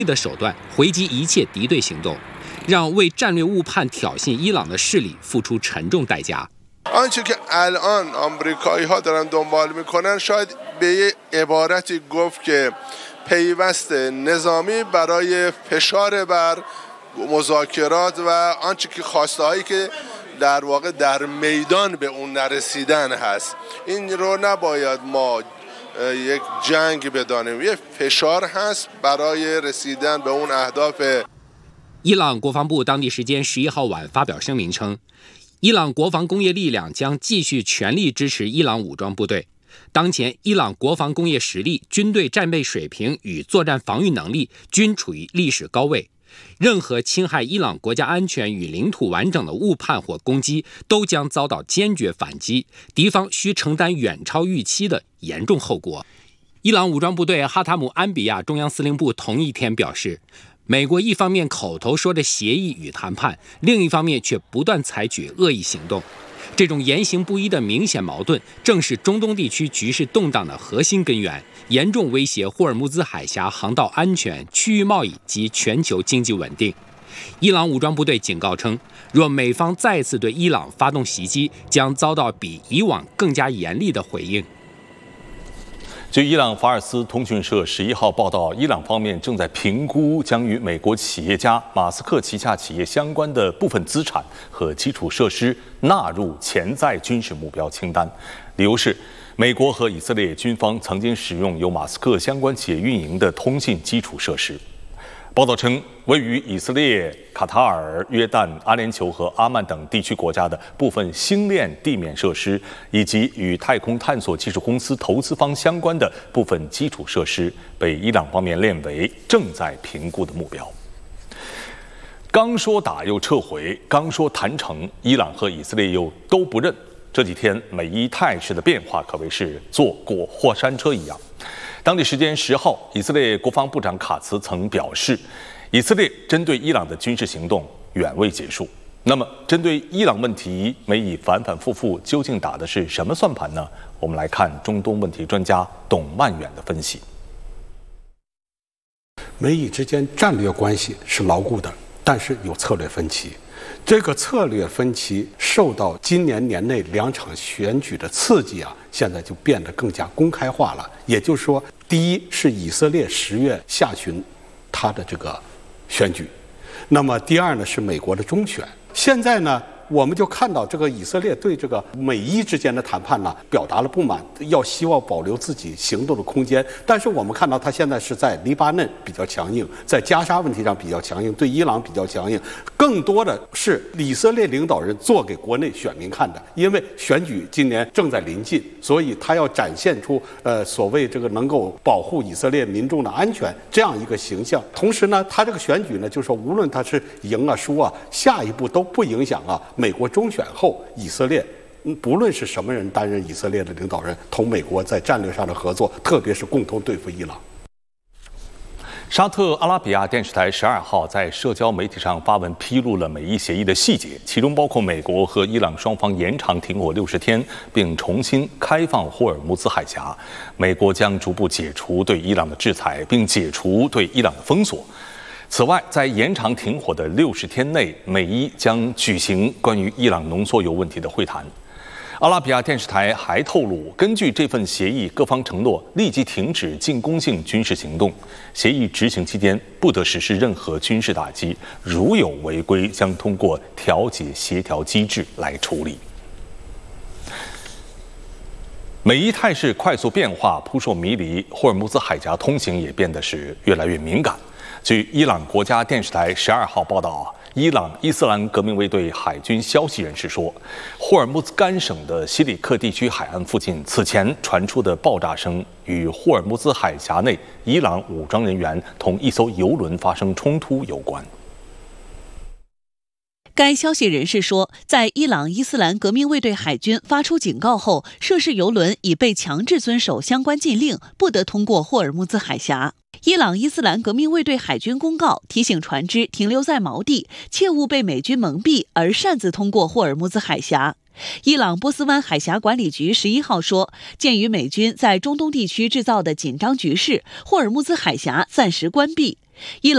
的手段回击一切敌对行动，让为战略误判挑衅伊朗的势力付出沉重代价。 آنچه که الان آمریکایی‌ها دارن دنبال میکنن شاید به یه عبارتی گفت که پیوست نظامی برای فشار بر مذاکرات و آنچه که خواسته‌هایی که در واقع در میدان به اون نرسیدن هست. این رو نباید ما یک جنگ بدانیم، یه فشار هست برای رسیدن به اون اهداف。 伊朗国防部当地时间11号晚发表声明称，伊朗国防工业力量将继续全力支持伊朗武装部队。当前，伊朗国防工业实力、军队战备水平与作战防御能力均处于历史高位。任何侵害伊朗国家安全与领土完整的误判或攻击，都将遭到坚决反击，敌方需承担远超预期的严重后果。伊朗武装部队哈塔姆安比亚中央司令部同一天表示，美国一方面口头说着协议与谈判，另一方面却不断采取恶意行动。这种言行不一的明显矛盾，正是中东地区局势动荡的核心根源，严重威胁霍尔木兹海峡航道安全、区域贸易及全球经济稳定。伊朗武装部队警告称，若美方再次对伊朗发动袭击，将遭到比以往更加严厉的回应。 据伊朗法尔斯通讯社11号报道，伊朗方面正在评估将与美国企业家马斯克旗下企业相关的部分资产和基础设施纳入潜在军事目标清单，理由是美国和以色列军方曾经使用由马斯克相关企业运营的通信基础设施。报道称，位于以色列、卡塔尔、约旦、阿联酋和阿曼等地区国家的部分星链地面设施，以及与太空探索技术公司投资方相关的部分基础设施，被伊朗方面列为正在评估的目标。刚说打又撤回，刚说谈成，伊朗和以色列又都不认。这几天美伊态势的变化可谓是坐过过山车一样。当地时间10号，以色列国防部长卡茨曾表示，以色列针对伊朗的军事行动远未结束。那么，针对伊朗问题，美以反反复复究竟打的是什么算盘呢？我们来看中东问题专家董曼远的分析。 美以之间战略关系是牢固的，但是有策略分歧。这个策略分歧受到今年年内2场选举的刺激现在就变得更加公开化了。也就是说，第一是以色列10月下旬他的这个选举，那么第二呢是美国的中选。现在呢，我们就看到这个以色列对这个美伊之间的谈判表达了不满，希望保留自己行动的空间。但是我们看到他现在是在黎巴嫩比较强硬，在加沙问题上比较强硬，对伊朗比较强硬，更多的是以色列领导人做给国内选民看的。因为选举今年正在临近，所以他要展现出所谓这个能够保护以色列民众的安全这样一个形象。同时呢，他这个选举呢，就是说无论他是赢输下一步都不影响美国中选后以色列不论是什么人担任以色列的领导人，同美国在战略上的合作，特别是共同对付伊朗。 沙特阿拉比亚电视台12号在社交媒体上发文披露了美伊协议的细节，其中包括美国和伊朗双方延长停火60天，并重新开放霍尔木兹海峡。美国将逐步解除对伊朗的制裁，并解除对伊朗的封锁。此外，在延长停火的60天内，美伊将举行关于伊朗浓缩铀问题的会谈。阿拉比亚电视台还透露，根据这份协议，各方承诺立即停止进攻性军事行动，协议执行期间不得实施任何军事打击，如有违规，将通过调解协调机制来处理。美伊态势快速变化，扑朔迷离，霍尔木兹海峡通行也变得是越来越敏感。据伊朗国家电视台12号报道，伊朗伊斯兰革命卫队海军消息人士说，霍尔木兹干省的西里克地区海岸附近此前传出的爆炸声与霍尔木兹海峡内伊朗武装人员同一艘油轮发生冲突有关。 该消息人士说，在伊朗伊斯兰革命卫队海军发出警告后，涉事油轮已被强制遵守相关禁令，不得通过霍尔木兹海峡。伊朗伊斯兰革命卫队海军公告提醒船只停留在锚地，切勿被美军蒙蔽而擅自通过霍尔木兹海峡。伊朗波斯湾海峡管理局11号说，鉴于美军在中东地区制造的紧张局势，霍尔木兹海峡暂时关闭。伊朗